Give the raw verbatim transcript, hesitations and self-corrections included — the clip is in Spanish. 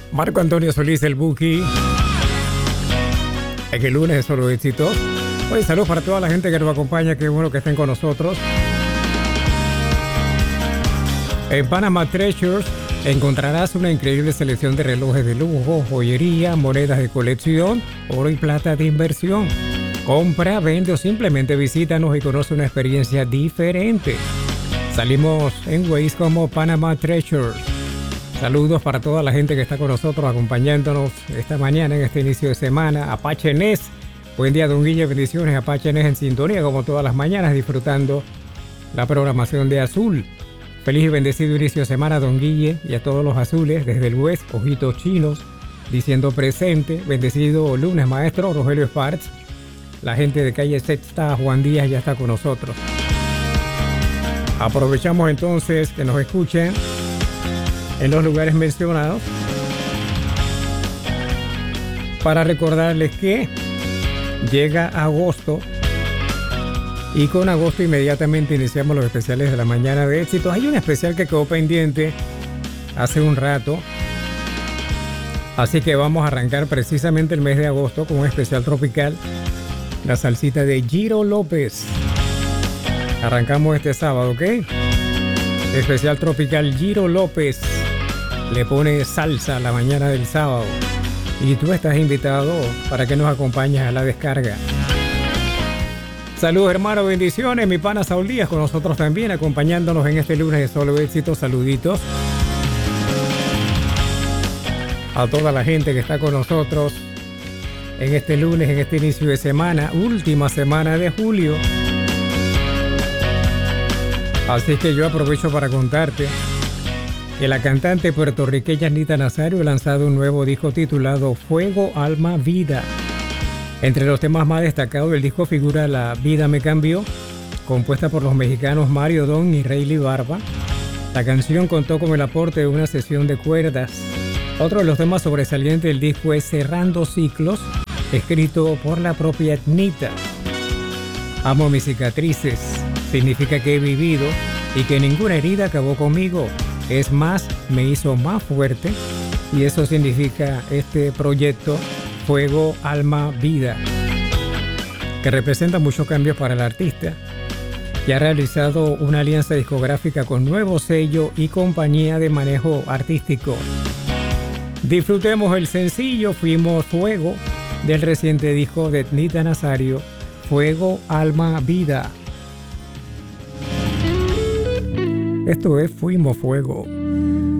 Marco Antonio Solís, el Buki. En el lunes de Solo Éxitos. Hoy saludos para toda la gente que nos acompaña. Qué bueno que estén con nosotros. En Panama Treasures encontrarás una increíble selección de relojes de lujo, joyería, monedas de colección, oro y plata de inversión. Compra, vende o simplemente visítanos y conoce una experiencia diferente. Salimos en Waze como Panama Treasures. Saludos para toda la gente que está con nosotros acompañándonos esta mañana en este inicio de semana. Apache Nes, buen día don Guille, bendiciones. Apache Nes en sintonía como todas las mañanas disfrutando la programación de Azul. Feliz y bendecido inicio de semana don Guille y a todos los azules desde el West, ojitos chinos, diciendo presente. Bendecido lunes maestro Rogelio Sparks. La gente de calle Sexta, Juan Díaz ya está con nosotros. Aprovechamos entonces que nos escuchen en los lugares mencionados para recordarles que llega agosto y con agosto inmediatamente iniciamos los especiales de la mañana de éxitos. Hay un especial que quedó pendiente hace un rato, así que vamos a arrancar precisamente el mes de agosto con un especial tropical, la salsita de Giro López. Arrancamos este sábado, ¿ok? Especial tropical Giro López le pone salsa a la mañana del sábado y tú estás invitado para que nos acompañes a la descarga. Saludos hermano, bendiciones, mi pana Saúl Díaz con nosotros también acompañándonos en este lunes de Solo Éxitos. Saluditos a toda la gente que está con nosotros en este lunes, en este inicio de semana, última semana de julio. Así que yo aprovecho para contarte que la cantante puertorriqueña Nita Nazario ha lanzado un nuevo disco titulado Fuego, Alma, Vida. Entre los temas más destacados del disco figura La Vida Me Cambió, compuesta por los mexicanos Mario Don y Rayleigh Barba. La canción contó con el aporte de una sesión de cuerdas. Otro de los temas sobresalientes del disco es Cerrando Ciclos, escrito por la propia Nita. Amo mis cicatrices, significa que he vivido y que ninguna herida acabó conmigo. Es más, me hizo más fuerte y eso significa este proyecto Fuego, Alma, Vida, que representa muchos cambios para el artista, que ha realizado una alianza discográfica con nuevo sello y compañía de manejo artístico. Disfrutemos el sencillo Fuimos Fuego del reciente disco de Nita Nazario, Fuego, Alma, Vida. Esto es Fuimos Fuego.